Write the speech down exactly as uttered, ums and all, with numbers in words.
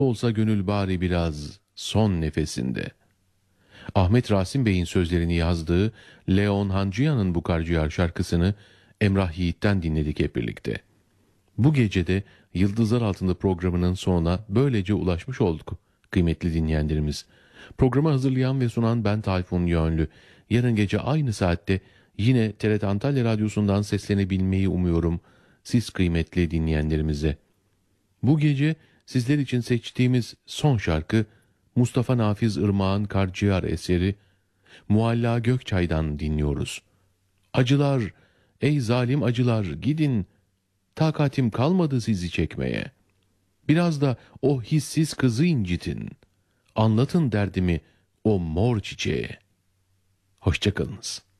Olsa gönül bari biraz son nefesinde. Ahmet Rasim Bey'in sözlerini yazdığı Leon Hancıyan'ın Bu Karciğer şarkısını Emrah Yiğit'ten dinledik hep birlikte. Bu gecede Yıldızlar Altında programının sonuna böylece ulaşmış olduk kıymetli dinleyenlerimiz. Programı hazırlayan ve sunan ben Tayfun Yönlü. Yarın gece aynı saatte yine T R T Antalya Radyosu'ndan seslenebilmeyi umuyorum siz kıymetli dinleyenlerimize. Bu gece sizler için seçtiğimiz son şarkı Mustafa Nafiz Irmak'ın Karciğer eseri Mualla Gökçay'dan dinliyoruz. Acılar, ey zalim acılar gidin, takatim kalmadı sizi çekmeye. Biraz da o hissiz kızı incitin, anlatın derdimi o mor çiçeğe. Hoşça kalınız.